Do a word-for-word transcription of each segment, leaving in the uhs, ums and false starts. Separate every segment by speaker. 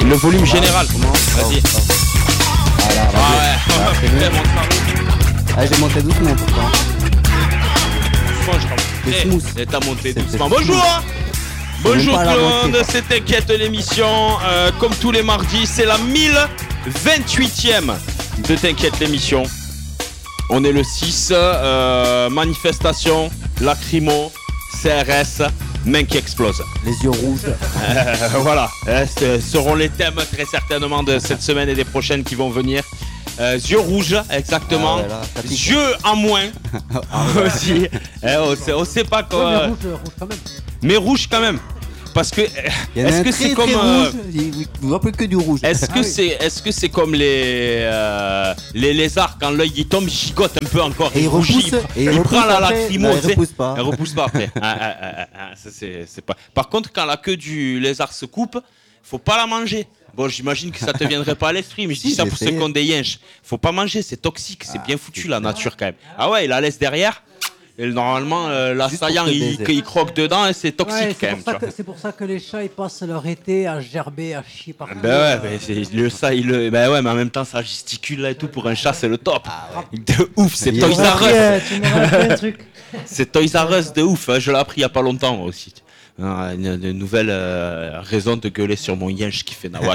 Speaker 1: Le volume général. Vas-y.
Speaker 2: Voilà,
Speaker 1: Ah ouais.
Speaker 2: ah, c'est bien. Ah, j'ai monté doucement pourtant.
Speaker 1: Doucement, je t'en
Speaker 2: C'est
Speaker 1: prie.
Speaker 2: smooth.
Speaker 1: Et t'as monté
Speaker 2: C'est-
Speaker 1: doucement.
Speaker 2: c'est
Speaker 1: Bonjour. Bonjour
Speaker 2: même pas
Speaker 1: tout le
Speaker 2: la moitié,
Speaker 1: monde,
Speaker 2: quoi.
Speaker 1: c'est T'inquiète l'émission. Euh, comme tous les mardis, c'est la mille vingt-huitième de T'inquiète l'émission. On est le six, euh, manifestation, lacrymo, C R S, main qui explose.
Speaker 2: Les yeux rouges.
Speaker 1: Euh, voilà, euh, ce seront les thèmes très certainement de cette semaine et des prochaines qui vont venir. Euh, yeux rouges, exactement.
Speaker 2: Ah ouais, là, ça pique.
Speaker 1: Yeux en moins aussi. Eh, on, sait, on sait pas quoi.
Speaker 3: Ouais, mais rouge, euh, rouge quand même.
Speaker 1: Mais rouge quand même. Parce que
Speaker 2: Il y en a
Speaker 1: est-ce
Speaker 2: un
Speaker 1: que
Speaker 2: très,
Speaker 1: c'est comme
Speaker 2: très
Speaker 1: euh,
Speaker 2: rouge. Il ne voit plus que du rouge.
Speaker 1: est-ce que
Speaker 3: Ah oui.
Speaker 1: c'est est-ce que c'est comme les euh, les lézards quand l'œil il tombe, il gigote un peu encore,
Speaker 2: Et il
Speaker 1: rougit,
Speaker 2: repousse.
Speaker 1: il,
Speaker 2: Et il
Speaker 1: il
Speaker 2: repousse
Speaker 1: prend la
Speaker 2: après.
Speaker 1: lacrymo,
Speaker 2: Non,
Speaker 1: tu
Speaker 2: il
Speaker 1: sais.
Speaker 2: repousse pas.
Speaker 1: Elle repousse pas après. Ah, ah, ah, ah, ah, ça c'est c'est pas. Par contre, quand la queue du lézard se coupe, faut pas la manger. Bon, j'imagine que ça te viendrait pas à l'esprit, mais je dis
Speaker 2: Si,
Speaker 1: ça
Speaker 2: j'ai
Speaker 1: pour ceux
Speaker 2: essayé.
Speaker 1: qui ont des yinches. Faut pas manger, c'est toxique, c'est
Speaker 2: Ah,
Speaker 1: bien foutu
Speaker 2: putain.
Speaker 1: la nature quand même. Ah ouais, il la laisse derrière. Et normalement, euh,
Speaker 2: Juste pour
Speaker 1: l'assaillant,
Speaker 2: te
Speaker 1: il,
Speaker 2: baiser.
Speaker 1: il croque dedans et c'est toxique
Speaker 3: Ouais,
Speaker 1: quand
Speaker 3: c'est
Speaker 1: même.
Speaker 3: pour, ça
Speaker 1: tu vois.
Speaker 3: que- c'est pour ça que les chats ils passent leur été à gerber, à chier partout.
Speaker 1: Ben ouais,
Speaker 3: euh,
Speaker 1: ben c'est le ça, il le, ben ouais, mais en même temps ça gesticule là et tout pour un chat, c'est le top. De ouf, c'est
Speaker 2: Il
Speaker 1: Toys
Speaker 2: est
Speaker 3: tu m'aurais
Speaker 1: R
Speaker 3: appris,
Speaker 1: Us.
Speaker 3: euh, tu m'aurais appris un truc.
Speaker 1: C'est Toys R Us de ouf, hein, je l'ai appris il y a pas longtemps moi aussi. Ah, Une, une nouvelle euh, raison de gueuler sur mon yinche qui fait nawak.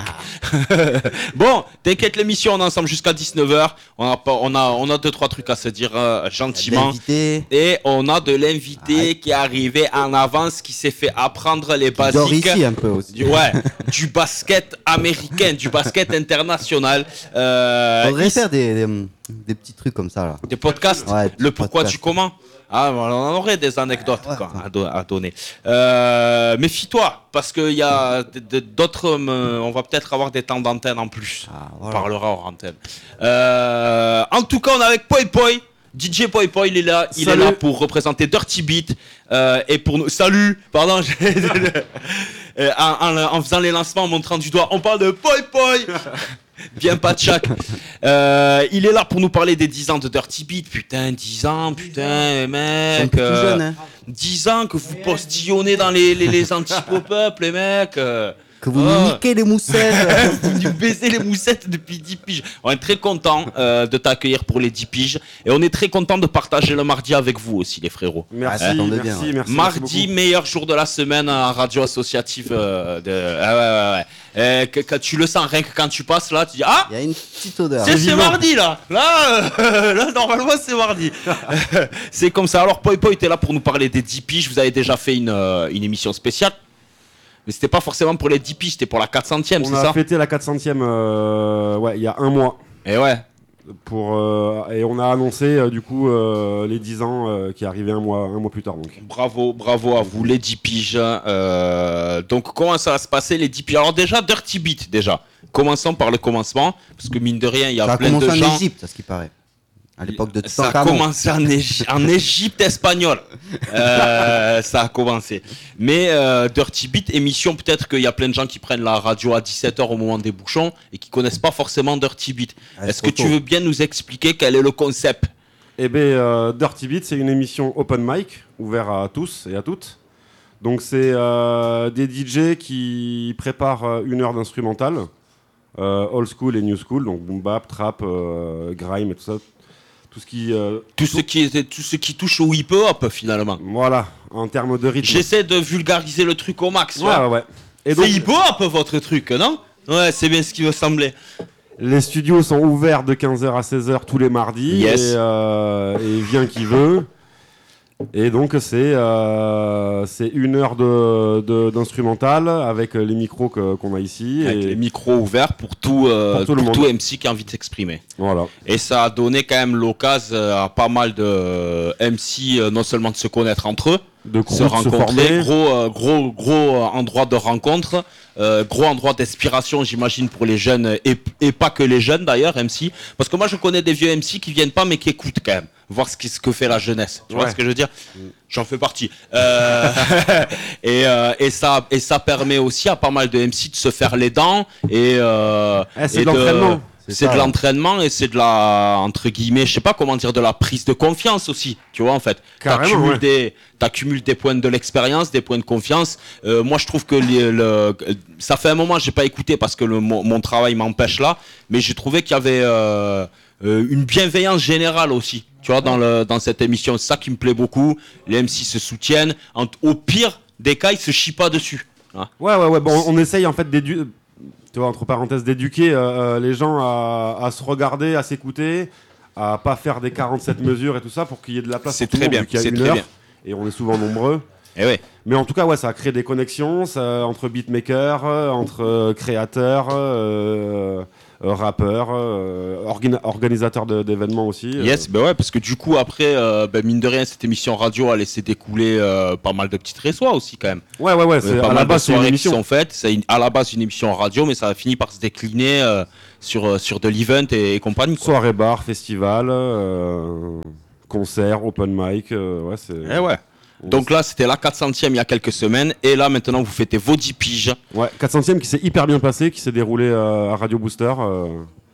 Speaker 1: Bon, t'inquiète l'émission, on est ensemble jusqu'à dix-neuf heures. On a pas, on a, on a deux trois trucs à se dire euh, gentiment.
Speaker 2: L'invité.
Speaker 1: Et on a de l'invité qui est arrivé en avance, qui s'est fait apprendre les
Speaker 2: Il dort
Speaker 1: basiques.
Speaker 2: ici un peu aussi.
Speaker 1: Du, ouais, du basket américain, du basket international. Euh,
Speaker 2: Faudrait
Speaker 1: ici-
Speaker 2: faire des, des, des petits trucs comme ça là.
Speaker 1: des podcasts,
Speaker 2: Ouais,
Speaker 1: le
Speaker 2: des
Speaker 1: pourquoi
Speaker 2: podcasts.
Speaker 1: du comment. Ah, on en aurait des anecdotes
Speaker 2: Ouais,
Speaker 1: quoi,
Speaker 2: ouais.
Speaker 1: à, do- à donner. Euh, méfie-toi, parce qu'il y a d- d- d'autres. euh, On va peut-être avoir des temps d'antenne en plus.
Speaker 2: Ah,
Speaker 1: On
Speaker 2: voilà.
Speaker 1: parlera hors antenne. Euh, en tout cas, on est avec Poi Poi. D J Poi Poi, il est là, il
Speaker 4: Salut.
Speaker 1: est là pour représenter Dirty Beat euh, et pour nous. Salut, pardon. j'ai- Euh, en, en- en faisant les lancements, en montrant du doigt, on parle de Poi Poi. Bien pas de chaque. Euh, il est là pour nous parler des dix ans de Dirty Beat. Putain, dix ans, putain,
Speaker 2: C'est
Speaker 1: mec.
Speaker 2: un peu tout
Speaker 1: euh,
Speaker 2: jeune, hein.
Speaker 1: dix ans que vous postillonnez dans les, les, les anti-pop-up, les mecs. euh.
Speaker 2: Que vous
Speaker 1: Oh.
Speaker 2: nous niquez les moussettes.
Speaker 1: Vous nous baisez les moussettes depuis dix piges. On est très content euh, de t'accueillir pour les dix piges. Et on est très content de partager le mardi avec vous aussi, les frérots.
Speaker 4: Merci,
Speaker 2: Ah, ça tombe
Speaker 4: merci,
Speaker 2: bien, ouais.
Speaker 4: merci,
Speaker 1: Mardi,
Speaker 4: merci beaucoup.
Speaker 1: meilleur jour de la semaine en radio associative. euh, de... Ah ouais, ouais, ouais. Euh, que, que tu le sens rien que quand tu passes là, tu dis ah,
Speaker 2: Il y a une petite odeur.
Speaker 1: c'est, c'est
Speaker 4: vivant.
Speaker 1: mardi là. Là, euh, là normalement c'est mardi. C'est comme ça. Alors Poi Poi était là pour nous parler des dix piges. Vous avez déjà fait une, euh, une émission spéciale. Mais c'était pas forcément pour les dix piges, c'était pour la quatre centième,
Speaker 4: On
Speaker 1: c'est
Speaker 4: a
Speaker 1: ça?
Speaker 4: fêté la quatre centième euh, ouais, il y a un mois.
Speaker 1: Et ouais.
Speaker 4: Pour, euh, et on a annoncé euh, du coup euh, les dix ans euh, qui arrivaient un mois, un mois plus tard. Donc.
Speaker 1: Bravo, bravo à vous les dix piges. Euh, donc comment ça va se passer les dix piges? Alors déjà Dirty Beat déjà. Commençons par le commencement parce que mine de rien il y a
Speaker 2: Ça a
Speaker 1: plein
Speaker 2: commencé
Speaker 1: de
Speaker 2: en
Speaker 1: gens.
Speaker 2: Égypte, à ce qui paraît. À l'époque de
Speaker 1: Ça a
Speaker 2: Toutankhamon.
Speaker 1: commencé en, Égy- en Égypte espagnole. Euh, ça a commencé. Mais euh, Dirty Beat, émission, peut-être qu'il y a plein de gens qui prennent la radio à dix-sept heures au moment des bouchons et qui connaissent pas forcément Dirty Beat.
Speaker 2: Ah,
Speaker 1: Est-ce
Speaker 2: c'est
Speaker 1: que
Speaker 2: trop
Speaker 1: tu
Speaker 2: tôt.
Speaker 1: veux bien nous expliquer quel est le concept?
Speaker 4: Eh bien, euh, Dirty Beat, c'est une émission open mic, ouvert à tous et à toutes. Donc, c'est euh, des D J qui préparent euh, une heure d'instrumental, euh, old school et new school, donc boom bap, trap, euh, grime et tout ça. Tout ce qui. euh,
Speaker 1: Tout ce qui est, tout ce qui touche au hip-hop finalement.
Speaker 4: voilà, en termes de rythme.
Speaker 1: J'essaie de vulgariser le truc au max. tu
Speaker 4: Ouais,
Speaker 1: vois.
Speaker 4: ouais, ouais. Et
Speaker 1: C'est
Speaker 4: donc,
Speaker 1: hip-hop votre truc, non? Ouais, c'est bien ce qui me semblait.
Speaker 4: les studios sont ouverts de quinze heures à seize heures tous les mardis.
Speaker 1: Yes.
Speaker 4: Et, euh, et vient qui veut. Et donc, c'est euh, c'est une heure de, de- d'instrumental avec les micros que- qu'on a ici.
Speaker 1: Avec
Speaker 4: et
Speaker 1: les micros ouverts pour tout, euh,
Speaker 4: Pour tout le
Speaker 1: pour
Speaker 4: monde.
Speaker 1: tout M C qui a envie de s'exprimer.
Speaker 4: Voilà.
Speaker 1: Et ça a donné quand même l'occasion à pas mal de M C euh, non seulement de se connaître entre eux,
Speaker 4: De
Speaker 1: se
Speaker 4: crew, de se
Speaker 1: rencontrer,
Speaker 4: former.
Speaker 1: gros, euh, gros, gros euh, endroit de rencontre, euh, gros endroit d'inspiration, j'imagine, pour les jeunes et, et pas que les jeunes d'ailleurs, M C. Parce que moi, je connais des vieux M C qui viennent pas mais qui écoutent quand même, voir ce, qui, ce que fait la jeunesse. Tu vois
Speaker 4: Ouais.
Speaker 1: ce que je veux dire? J'en fais partie. Euh, et, euh, et, ça, et ça permet aussi à pas mal de M C de se faire les dents et, euh,
Speaker 4: Eh, c'est
Speaker 1: et
Speaker 4: de l'entraînement.
Speaker 1: C'est
Speaker 2: ça,
Speaker 1: de
Speaker 2: ouais.
Speaker 1: l'entraînement et c'est de la, entre guillemets, je sais pas comment dire, de la prise de confiance aussi. Tu vois, en fait.
Speaker 4: Carrément,
Speaker 1: T'accumules
Speaker 4: ouais.
Speaker 1: des, t'accumules des points de l'expérience, des points de confiance. Euh, moi, je trouve que les- le, ça fait un moment, j'ai pas écouté parce que le, mon, mon travail m'empêche là, mais j'ai trouvé qu'il y avait euh, euh, une bienveillance générale aussi. Tu vois, dans le, dans cette émission, c'est ça qui me plaît beaucoup. Les M C se soutiennent. En- au pire des cas, ils se chient pas dessus. Hein.
Speaker 4: Ouais, ouais, ouais. Bon, on essaye en fait d'éduquer, tu vois, entre parenthèses, d'éduquer euh, les gens à, à se regarder, à s'écouter, à pas faire des quarante-sept mesures et tout ça pour qu'il y ait de la place
Speaker 1: C'est
Speaker 4: pour tout le
Speaker 1: très
Speaker 4: monde,
Speaker 1: bien,
Speaker 4: vu qu'il y a
Speaker 1: c'est
Speaker 4: une
Speaker 1: très
Speaker 4: heure
Speaker 1: bien.
Speaker 4: et on est souvent nombreux.
Speaker 1: Et ouais.
Speaker 4: Mais en tout cas, ouais, ça a créé des connexions ça, entre beatmakers, euh, entre euh, créateurs, euh, euh, rappeurs, euh, organa- organisateurs de- d'événements aussi. euh.
Speaker 1: Yes, ben ouais, parce que du coup, après, euh, ben mine de rien, cette émission radio a laissé découler euh, pas mal de petites résois aussi, quand même.
Speaker 4: Ouais, ouais, ouais.
Speaker 1: Il y
Speaker 4: C'est,
Speaker 1: a pas
Speaker 4: à la
Speaker 1: mal de
Speaker 4: base, c'est une
Speaker 1: soirées qui
Speaker 4: émission.
Speaker 1: sont faites. C'est une- à la base une émission radio, mais ça a fini par se décliner euh, sur, euh, sur de l'event et, et compagnie. Quoi.
Speaker 4: Soirée bar, festival, euh, concert, open mic. euh, ouais, c'est.
Speaker 1: Eh ouais. Donc là, c'était la quatre centième il y a quelques semaines. Et là, maintenant, vous fêtez vos dix piges
Speaker 4: Ouais, quatre centième qui s'est hyper bien passé, qui s'est déroulé euh, à Radio Booster euh,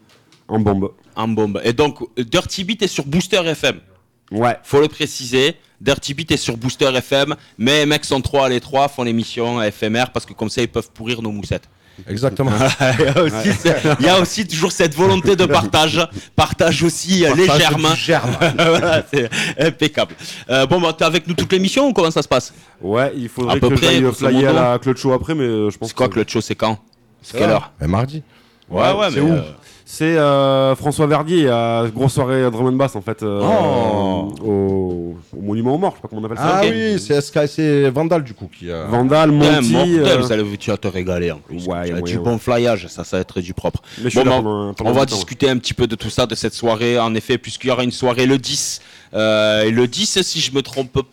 Speaker 4: en bombe.
Speaker 1: en bombe. Et donc, Dirty Beat est sur Booster F M.
Speaker 4: Ouais.
Speaker 1: Faut le préciser. Dirty Beat est sur Booster F M. Mais les mecs sont trois à les trois, font l'émission F M R parce que comme ça, ils peuvent pourrir nos moussettes.
Speaker 5: Exactement.
Speaker 1: il, y a aussi, ce- il y a aussi toujours cette volonté de partage. Partage aussi euh, les
Speaker 5: Partage
Speaker 1: germes.
Speaker 5: du germe.
Speaker 1: Voilà, c'est impeccable. Euh, bon, bah, t'es avec nous toute l'émission ou comment ça se passe?
Speaker 4: Ouais, il
Speaker 1: À
Speaker 4: faudrait
Speaker 1: peu
Speaker 4: que
Speaker 1: près,
Speaker 4: j'aille
Speaker 1: grosso
Speaker 4: flyer à
Speaker 1: modo.
Speaker 4: la Clutch Show après, mais euh, je pense
Speaker 1: C'est quoi
Speaker 4: que
Speaker 1: que le show, c'est quand? C'est quelle heure?
Speaker 5: Mais mardi.
Speaker 1: Ouais, ouais,
Speaker 5: c'est
Speaker 1: mais.
Speaker 5: où
Speaker 1: euh,
Speaker 4: c'est euh, François Verdier à grosse soirée drum and bass en fait euh,
Speaker 1: Oh.
Speaker 4: au, au Monument aux Morts, je sais pas comment on appelle ça.
Speaker 5: Ah
Speaker 1: ok.
Speaker 5: oui, c'est S K, c'est Vandal du coup qui a.
Speaker 4: Vandal,
Speaker 1: Bien,
Speaker 4: Monty.
Speaker 1: mortel,
Speaker 4: euh,
Speaker 1: vous allez- tu vas te régaler en plus.
Speaker 4: Ouais,
Speaker 1: Tu as
Speaker 4: ouais,
Speaker 1: du
Speaker 4: ouais.
Speaker 1: bon flyage, ça, ça va être du propre.
Speaker 4: Mais je suis
Speaker 1: Bon,
Speaker 4: là
Speaker 1: bah,
Speaker 4: pendant- pendant
Speaker 1: on va
Speaker 4: longtemps.
Speaker 1: discuter un petit peu de tout ça, de cette soirée, en effet, puisqu'il y aura une soirée le dix. Euh, et le dix, si je me trompe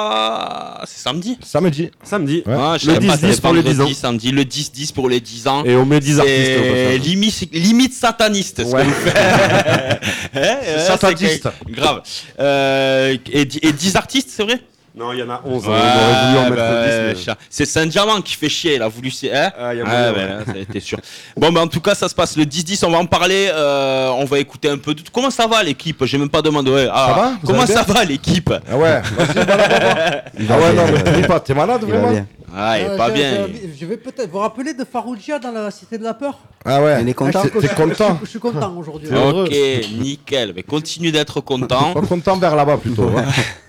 Speaker 1: pas, c'est samedi.
Speaker 5: Samedi.
Speaker 4: Samedi.
Speaker 5: Ouais.
Speaker 1: Ah, je
Speaker 4: Le
Speaker 1: savais pas,
Speaker 4: dix dix
Speaker 1: c'était
Speaker 4: pour les dix ans.
Speaker 1: vendredi, samedi, le dix dix pour les dix ans.
Speaker 4: Et on met dix artistes au
Speaker 1: C'est
Speaker 4: passage.
Speaker 1: limite, limite sataniste. Ce
Speaker 4: Ouais.
Speaker 1: que vous faites. Hein, ouais,
Speaker 5: sataniste.
Speaker 1: c'est que- Grave. Euh, et, dix- et dix artistes, c'est vrai?
Speaker 4: Non, il y en a onze.
Speaker 1: Ouais,
Speaker 4: on aurait voulu en mettre
Speaker 1: bah,
Speaker 4: dix. mais-
Speaker 1: chat. C'est Saint-Diamant qui fait chier, il a voulu. Hein
Speaker 4: Ah, y a
Speaker 1: Ah,
Speaker 4: moyen,
Speaker 1: ben
Speaker 4: ouais.
Speaker 1: là, ça a été sûr. Bon, ben en tout cas, ça se passe le dix dix, on va en parler. euh, on va écouter un peu. De... Comment ça va l'équipe? J'ai même pas demandé. Ouais. Ah,
Speaker 5: Ça va Vous
Speaker 1: comment
Speaker 5: allez
Speaker 1: ça
Speaker 5: bien
Speaker 1: va l'équipe?
Speaker 5: Ah ouais, vas-y, va là-bas. va.
Speaker 2: Il
Speaker 5: Ah
Speaker 2: va
Speaker 5: ouais,
Speaker 2: bien,
Speaker 5: non, mais
Speaker 2: il va
Speaker 5: t'es
Speaker 2: bien.
Speaker 5: pas, t'es malade
Speaker 2: Il va
Speaker 5: vraiment
Speaker 2: bien.
Speaker 1: Ah, il est
Speaker 3: Euh,
Speaker 1: pas
Speaker 3: j'ai-
Speaker 1: bien.
Speaker 3: j'ai- Je vais peut-être vous rappeler de Farouja dans la Cité de la Peur.
Speaker 5: Ah ouais.
Speaker 2: Il est content.
Speaker 5: T'es- T'es content
Speaker 3: Je suis content aujourd'hui.
Speaker 5: T'es heureux.
Speaker 1: Ok, nickel. Mais continue d'être content.
Speaker 5: Pas content vers là-bas plutôt. ouais.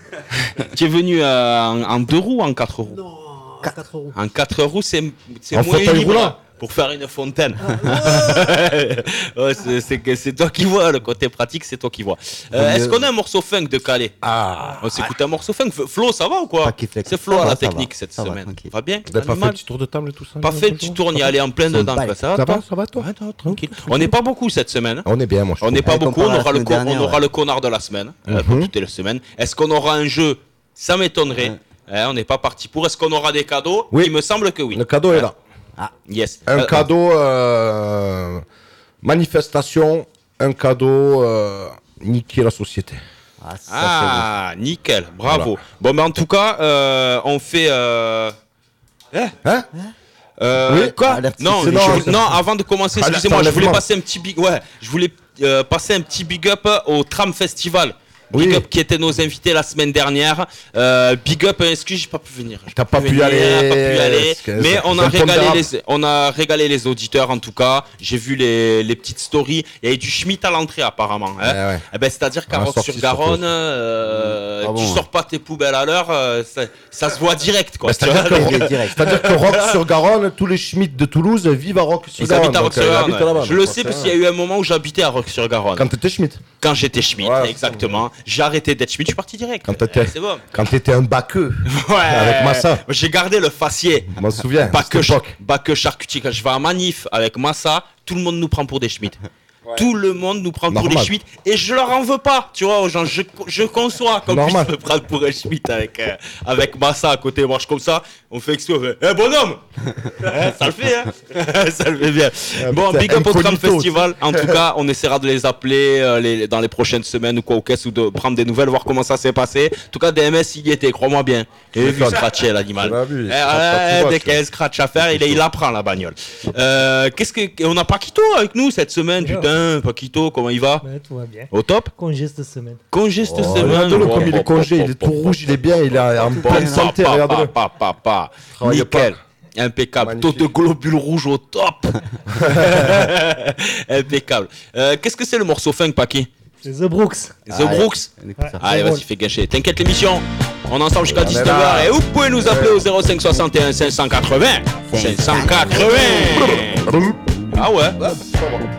Speaker 1: Tu es venu euh, en, en deux roues ou en quatre roues?
Speaker 3: Non, quatre roues.
Speaker 1: En quatre roues, c'est c'est
Speaker 5: En
Speaker 1: moins
Speaker 5: fauteuil
Speaker 1: libre
Speaker 5: roulant.
Speaker 1: pour faire une fontaine. Ouais, c'est- c'est que c'est toi qui vois, le côté pratique, c'est toi qui vois. Euh, Est-ce qu'on a un morceau funk de Calais?
Speaker 5: Ah.
Speaker 1: On s'écoute un morceau funk. F- Flo, ça va ou quoi?
Speaker 2: Pas qui fait-
Speaker 1: C'est Flo
Speaker 2: ça
Speaker 1: à
Speaker 2: va,
Speaker 1: la
Speaker 2: ça va,
Speaker 1: technique cette
Speaker 2: ça va,
Speaker 1: semaine.
Speaker 2: tranquille.
Speaker 1: Va bien?
Speaker 5: Vous avez pas fait
Speaker 1: Animal
Speaker 5: un petit tour de table et tout ça
Speaker 1: Pas fait le petit tour, on y allait en plein
Speaker 2: Son
Speaker 1: dedans.
Speaker 2: bail.
Speaker 1: quoi. Ça va,
Speaker 5: Ça
Speaker 1: toi
Speaker 5: va, ça va toi
Speaker 1: Ouais, toi, tranquille. On n'est pas beaucoup cette semaine. hein.
Speaker 5: On est bien, moi je
Speaker 1: On n'est
Speaker 5: trouve.
Speaker 1: pas
Speaker 2: Ouais,
Speaker 1: beaucoup,
Speaker 2: comparé
Speaker 1: on
Speaker 2: à la
Speaker 1: aura, le,
Speaker 2: semaine
Speaker 1: con- on
Speaker 2: dernière,
Speaker 1: aura
Speaker 2: ouais.
Speaker 1: le connard de la semaine, euh,
Speaker 5: Mhm.
Speaker 1: comme toutes les semaines. Est-ce qu'on aura un jeu? Ça m'étonnerait.
Speaker 2: Ouais.
Speaker 1: Hein, on n'est pas parti pour. Est-ce qu'on aura des cadeaux?
Speaker 5: Oui.
Speaker 1: Il me semble que oui.
Speaker 5: Le cadeau est là.
Speaker 1: Yes.
Speaker 5: Un
Speaker 1: Euh,
Speaker 5: cadeau euh, manifestation, un cadeau euh, niquer la société.
Speaker 2: Ah, ça,
Speaker 1: Ah, nickel, bravo. Bon, ben en tout cas, euh, on fait. Euh...
Speaker 5: Hein
Speaker 1: Euh,
Speaker 5: Oui.
Speaker 1: Quoi?
Speaker 2: Alerte
Speaker 1: Non,
Speaker 5: c'est
Speaker 1: je
Speaker 5: non,
Speaker 1: voulais-
Speaker 5: c'est-
Speaker 1: non, avant de commencer,
Speaker 5: Alerte
Speaker 1: excusez-moi, je voulais
Speaker 5: enlèvement.
Speaker 1: passer un petit big, ouais, je voulais euh, passer un petit big up au Tram Festival. Big
Speaker 5: Oui.
Speaker 1: up qui étaient nos invités la semaine dernière. Euh, big up, est-ce que j'ai pas pu venir? J'ai
Speaker 5: T'as pas pu y
Speaker 1: venir,
Speaker 5: aller,
Speaker 1: pas pu y aller.
Speaker 5: parce que
Speaker 1: Mais
Speaker 5: c'est-
Speaker 1: on
Speaker 5: c'est
Speaker 1: a
Speaker 5: un
Speaker 1: régalé
Speaker 5: pondérable.
Speaker 1: les, on a régalé les auditeurs en tout cas. J'ai vu les, les petites stories. Il y avait du Schmitt à l'entrée apparemment. Hein.
Speaker 5: Ouais, ouais.
Speaker 1: Eh ben, c'est-à-dire qu'à
Speaker 5: On a sorti
Speaker 1: Roque-sur-Garonne,
Speaker 5: sur
Speaker 1: euh,
Speaker 2: Ah
Speaker 1: tu
Speaker 2: bon,
Speaker 1: sors pas tes poubelles à l'heure, euh, ça, ça se voit direct quoi.
Speaker 5: Bah,
Speaker 1: tu vois.
Speaker 5: c'est-à-dire
Speaker 2: Il est direct.
Speaker 5: C'est-à-dire que Roque-sur-Garonne, tous les Schmitt de Toulouse vivent à
Speaker 1: Ils
Speaker 5: Roque-sur-Garonne.
Speaker 1: habitent à
Speaker 5: donc, euh, ils
Speaker 1: Roque-sur-Garonne.
Speaker 5: habitent là-bas,
Speaker 1: Je
Speaker 5: donc,
Speaker 1: le sais parce qu'il y a eu un moment où j'habitais à Roque-sur-Garonne.
Speaker 5: Quand t'étais Schmitt.
Speaker 1: Quand j'étais Schmitt,
Speaker 5: Ouais,
Speaker 1: exactement. J'ai arrêté d'être Schmitt, je suis parti direct.
Speaker 5: Quand t'étais-
Speaker 1: Ouais, c'est bon.
Speaker 5: Quand t'étais un baqueux.
Speaker 1: Ouais.
Speaker 5: Avec Massa.
Speaker 1: J'ai gardé le faciès.
Speaker 5: Je m'en souviens.
Speaker 1: Pas
Speaker 5: à
Speaker 1: que,
Speaker 5: cette époque.
Speaker 1: pas que charcutier. Quand je vais à Manif avec Massa, tout le monde nous prend pour des Schmitt. Tout le monde nous prend pour
Speaker 5: Normal.
Speaker 1: des Schmitt et je leur en veux pas, tu vois, aux gens. Je, je conçois qu'on
Speaker 5: Normal.
Speaker 1: puisse me prendre pour un Schmitt avec, euh, avec Massa à côté, marche comme ça. On fait exprès, on fait Eh bonhomme Hein, ça le fait, hein ça le fait bien.
Speaker 5: Ah,
Speaker 1: Bon,
Speaker 5: putain,
Speaker 1: big up au Tram
Speaker 5: incognito.
Speaker 1: Festival. En tout cas, on essaiera de les appeler euh, les, dans les prochaines semaines ou quoi, ou qu'est-ce, ou de prendre des nouvelles, voir comment ça s'est passé. En tout cas, D M S, il y était, crois-moi bien. Il a vu
Speaker 5: m'étonnes.
Speaker 1: scratcher l'animal.
Speaker 5: Tu l'as vu, il
Speaker 1: Eh,
Speaker 5: scratche
Speaker 1: ouais,
Speaker 5: pas tout bas,
Speaker 1: dès
Speaker 5: tu
Speaker 1: qu'il y a un scratch à faire, il, il apprend la bagnole. Euh, qu'est-ce que on n'a pas Quito avec nous cette semaine, putain. Hein, Paquito, comment il va?
Speaker 6: Ouais, tout va bien.
Speaker 1: Au top?
Speaker 6: Congé cette semaine.
Speaker 1: Congé cette
Speaker 5: Oh,
Speaker 1: semaine.
Speaker 5: regarde-le
Speaker 1: Oh,
Speaker 5: comme il
Speaker 1: oh,
Speaker 5: est congé,
Speaker 1: oh,
Speaker 5: il est
Speaker 1: oh,
Speaker 5: tout
Speaker 1: oh,
Speaker 5: rouge, il est bien, il est en
Speaker 1: oh,
Speaker 5: pleine
Speaker 1: oh,
Speaker 5: santé,
Speaker 1: pa, pa,
Speaker 5: regarde-le.
Speaker 1: pa, pa, pa.
Speaker 5: Travaille
Speaker 1: Nickel. Impeccable.
Speaker 5: Magnifique.
Speaker 1: Taux de globules rouges au top. Impeccable. Euh, Qu'est-ce que c'est le morceau funk, Paki?
Speaker 6: C'est The Brooks.
Speaker 1: The
Speaker 2: Allez,
Speaker 1: Brooks.
Speaker 2: on écoute ça.
Speaker 1: Allez, vas-y, fais gâcher. T'inquiète, l'émission. On est ensemble jusqu'à
Speaker 5: On est
Speaker 1: dix-neuf
Speaker 5: là.
Speaker 1: heures. Et vous pouvez nous appeler au zéro cinq soixante et un cinq cent quatre-vingts. cinq cent quatre-vingts. Ah ouais.